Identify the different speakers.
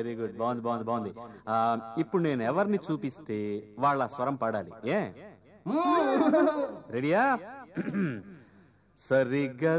Speaker 1: Very good, బాగుంది బాగుంది బాగుంది. ఇప్పుడు నేను ఎవరిని చూపిస్తే వాళ్ళ స్వరం పాడాలి. రెడీయా? సరిగ్గా